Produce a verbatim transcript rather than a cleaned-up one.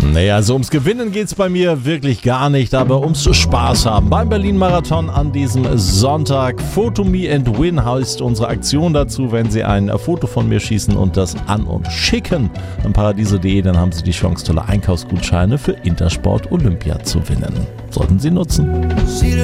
Naja, so ums Gewinnen geht's bei mir wirklich gar nicht, aber ums Spaß haben. Beim Berlin-Marathon an diesem Sonntag. Photo Me and Win heißt unsere Aktion dazu. Wenn Sie ein Foto von mir schießen und das an uns schicken an paradiso punkt de, dann haben Sie die Chance, tolle Einkaufsgutscheine für Intersport Olympia zu gewinnen. Sollten Sie nutzen.